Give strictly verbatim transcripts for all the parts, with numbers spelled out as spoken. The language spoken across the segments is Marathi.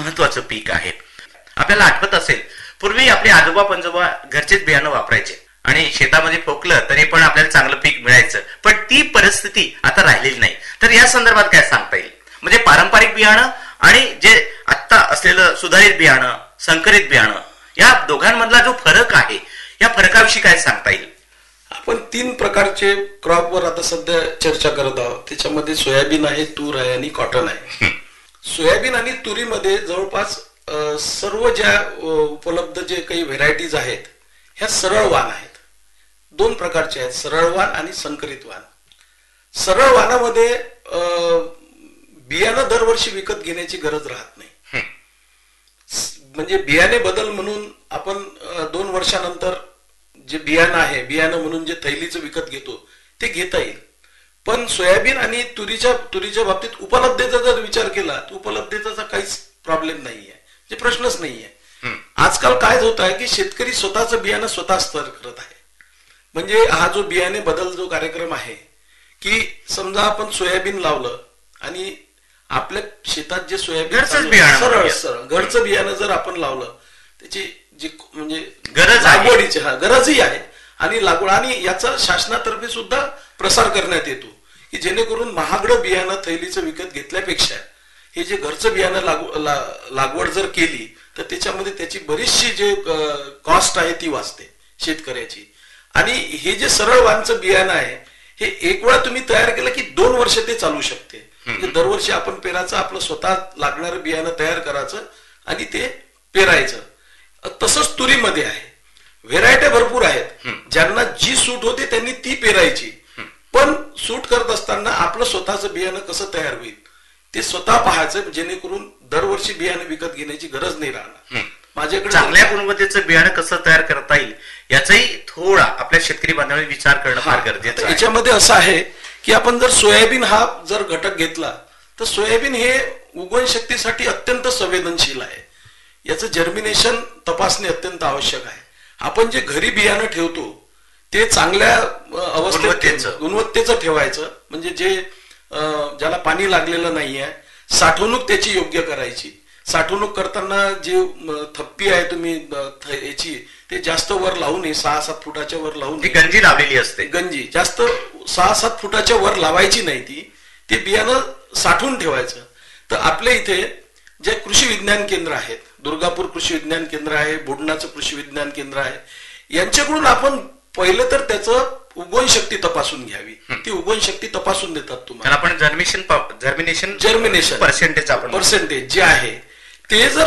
महत्वाचं पीक आहे. आपल्याला आठवत असेल, पूर्वी आपले आजोबा पंजोबा घरचेच बियाणं वापरायचे आणि शेतामध्ये पोकलं तरी पण आपल्याला चांगलं पीक मिळायचं. पण ती परिस्थिती आता राहिलेली नाही. तर या संदर्भात काय सांगता येईल? म्हणजे पारंपरिक बियाणं आणि जे आता असलेलं सुधारित बियाणं, संकरित बियाणं, या दोघांमधला जो फरक आहे, या फरकाविषयी काय सांगता येईल? आपण तीन प्रकारचे क्रॉपवर आता सध्या चर्चा करत आहोत. त्याच्यामध्ये सोयाबीन आहे, तूर आहे आणि कॉटन आहे. सोयाबीन आणि तुरीमध्ये जवळपास सर्व ज्या उपलब्ध जे काही व्हेरायटीज आहेत ह्या सरळ वाण आहेत. दोन प्रकारचे आहेत, सरळ वाण आणि संकरित वाण. सरळ वाणामध्ये बियाणं दरवर्षी विकत घेण्याची गरज राहत नाही. म्हणजे बियाणे बदल म्हणून आपण दोन वर्षानंतर जे बियाणं आहे, बियाणं म्हणून जे थैलीचं विकत घेतो ते घेता येईल. पण सोयाबीन आणि तुरीच्या तुरीच्या बाबतीत उपलब्धतेचा जर विचार केला तर उपलब्धतेचा काहीच प्रॉब्लेम नाहीये, म्हणजे प्रश्नच नाहीये. आजकाल काय होत आहे की शेतकरी स्वतःचं बियाणं स्वतः स्तर करत आहे. म्हणजे हा जो बियाणे बदल जो कार्यक्रम आहे की समजा आपण सोयाबीन लावलं आणि आपल्या शेतात जे सोयाबीन सरळ सरळ घरचं बियाणं जर आपण लावलं, त्याची जी म्हणजे गरज लागवडीची हा गरजही आहे आणि लागवड, आणि याचा शासनातर्फे सुद्धा प्रसार करण्यात येतो की जेणेकरून महागडं बियाणं थैलीचं विकत घेतल्यापेक्षा हे जे घरचं बियाणं लागव लागवड जर केली तर त्याच्यामध्ये त्याची बरीचशी जे कॉस्ट आहे ती वाचते शेतकऱ्याची. आणि हे जे सरळ वाणचं बियाणं आहे हे एक वेळा तुम्ही तयार केलं की दोन वर्ष ते चालू शकते. म्हणजे दरवर्षी आपण पेराचं आपलं स्वतः लागणारं बियाणं तयार करायचं आणि ते पेरायचं. तसंच तुरीमध्ये आहे, व्हेरायटी भरपूर आहेत. ज्यांना जी सूट होते त्यांनी ती पेरायची. पण सूट करत असताना आपलं स्वतःचं बियाणं कसं तयार होईल ते स्वतः पाहायचं, जेणेकरून दरवर्षी बियाणं विकत घेण्याची गरज नाही राहणार. माझ्याकडे चांगल्या गुणवत्तेचं बियाणं कसं तयार करता येईल याचाही थोडा आपल्या शेतकरी बांधवांनी विचार करणं फार गरजेचं आहे. याच्यामध्ये असं आहे की आपण जर सोयाबीन हा जर घटक घेतला तर सोयाबीन हे उगवण शक्तीसाठी अत्यंत संवेदनशील आहे. याचं जर्मिनेशन तपासणे अत्यंत आवश्यक आहे. आपण जे घरी बियाणं ठेवतो ते चांगल्या अवस्थेत गुणवत्तेचं ठेवायचं, म्हणजे जे ज्याला पाणी लागलेलं नाहीये, साठवणूक त्याची योग्य करायची. साठवणूक करताना जे थप्पी आहे तुम्ही याची ते जास्त वर लावू नये, सहा सात फुटाच्या वर लावून. गंजी लावलेली असते, गंजी जास्त सहा सात फुटाच्या वर लावायची नाही, ती ते बियाणं साठवून ठेवायचं. तर आपल्या इथे जे कृषी विज्ञान केंद्र आहेत, दुर्गापूर कृषी विज्ञान केंद्र आहे, बुडणाचं कृषी विज्ञान केंद्र आहे, यांच्याकडून आपण पहिले तर त्याचं उगवण शक्ती तपासून घ्यावी. ती उगवण शक्ती तपासून देतात तुम्हाला. आपण जर्मिनेशन जर्मिनेशन जर्मिनेशन पर्सेंटेज आपण पर्सेंटेज जे आहे ते जर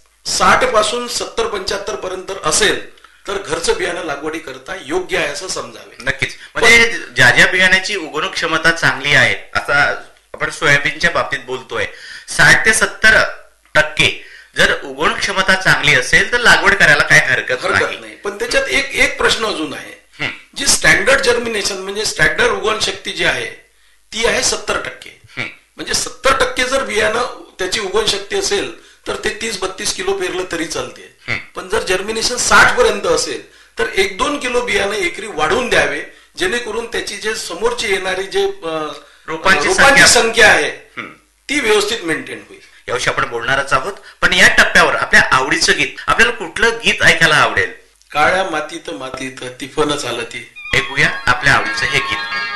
साठ पासून सत्तर पंच्याहत्तर पर्यंत असेल तर घरचं बियाणं लागवडी करता योग्य आहे असं समजावे. नक्कीच. म्हणजे ज्या ज्या बियाण्याची उगवण क्षमता चांगली आहे, आता आपण सोयाबीनच्या बाबतीत बोलतोय, साठ ते सत्तर टक्के जर उगवण क्षमता चांगली असेल तर लागवड करायला काय हरकत नाही. पण त्याच्यात एक एक प्रश्न अजून आहे. जी स्टँडर्ड जर्मिनेशन म्हणजे स्टँडर्ड उगवण शक्ती जी आहे ती आहे सत्तर टक्के. म्हणजे सत्तर टक्के जर बियाणं त्याची उगवण शक्ती असेल तर ते तीस बत्तीस किलो पेरलं तरी चालते. पण जर जर्मिनेशन साठ पर्यंत असेल तर एक दोन किलो बियाणं एकरी वाढवून द्यावे, जेणेकरून त्याची जे समोरची येणारी जे रोपांची संख्या आहे ती व्यवस्थित मेंटेन होईल. याविषयी आपण बोलणारच आहोत. पण या टप्प्यावर आपल्या आवडीचं गीत, आपल्याला कुठलं गीत ऐकायला आवडेल? काळ्या मातीत मातीत तिफन चालती. ऐकूया आपल्या आवडीचं हे गीत.